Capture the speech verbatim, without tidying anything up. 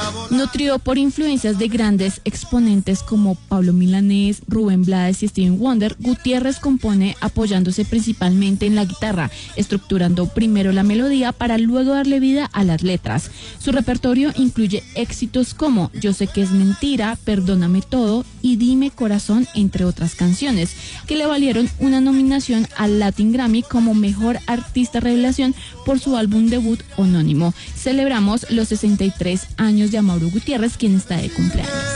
Nutrido por influencias de grandes exponentes como Pablo Milanés, Rubén Blades y Stevie Wonder, Gutiérrez compone apoyándose principalmente en la guitarra, estructurando primero la melodía para luego darle vida a las letras. Su repertorio incluye éxitos como Yo sé que es mentira, Perdóname todo y Dime corazón, entre otras canciones, que le valieron una nominación al Latin Grammy como Mejor Artista Revelación por su álbum debut homónimo. Celebramos los sesenta y tres años de Amaury Gutiérrez, quien está de cumpleaños.